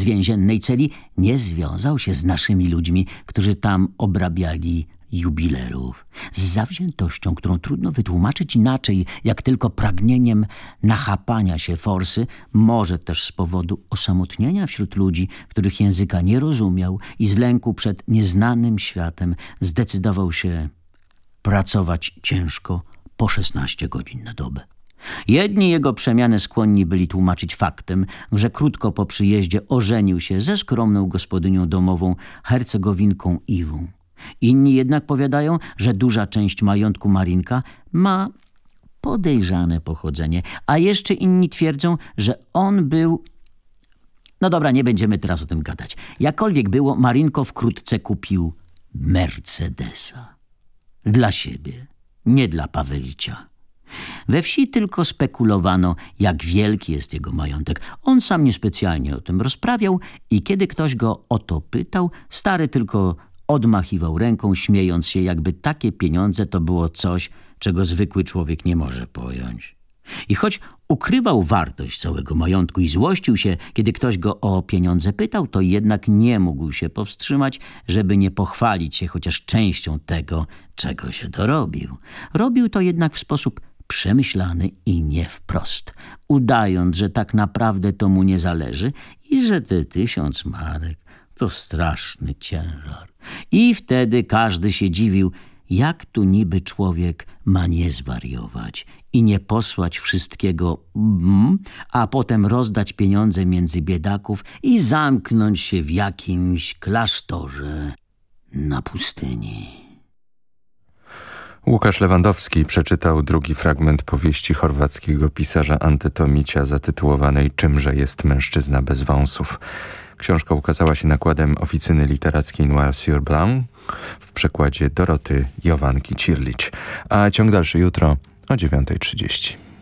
z więziennej celi nie związał się z naszymi ludźmi, którzy tam obrabiali jubilerów. Z zawziętością, którą trudno wytłumaczyć inaczej, jak tylko pragnieniem nachapania się forsy, może też z powodu osamotnienia wśród ludzi, których języka nie rozumiał i z lęku przed nieznanym światem zdecydował się pracować ciężko po 16 godzin na dobę. Jedni jego przemiany skłonni byli tłumaczyć faktem, że krótko po przyjeździe ożenił się ze skromną gospodynią domową, hercegowinką Iwą. Inni jednak powiadają, że duża część majątku Marinka ma podejrzane pochodzenie, a jeszcze inni twierdzą, że on był... No dobra, nie będziemy teraz o tym gadać. Jakkolwiek było, Marinko wkrótce kupił Mercedesa. Dla siebie, nie dla Pawelicia. We wsi tylko spekulowano, jak wielki jest jego majątek. On sam niespecjalnie o tym rozprawiał i kiedy ktoś go o to pytał, stary tylko odmachiwał ręką, śmiejąc się, jakby takie pieniądze to było coś, czego zwykły człowiek nie może pojąć. I choć ukrywał wartość całego majątku i złościł się, kiedy ktoś go o pieniądze pytał, to jednak nie mógł się powstrzymać, żeby nie pochwalić się chociaż częścią tego, czego się dorobił. Robił to jednak w sposób przemyślany i nie wprost, udając, że tak naprawdę to mu nie zależy i że te 1000 marek to straszny ciężar. I wtedy każdy się dziwił, jak tu niby człowiek ma nie zwariować i nie posłać wszystkiego, a potem rozdać pieniądze między biedaków i zamknąć się w jakimś klasztorze na pustyni. Łukasz Lewandowski przeczytał drugi fragment powieści chorwackiego pisarza Ante Tomicia zatytułowanej Czymże jest mężczyzna bez wąsów. Książka ukazała się nakładem Oficyny Literackiej Noir sur Blanc w przekładzie Doroty Jowanki-Cirlić. A ciąg dalszy jutro o 9:30.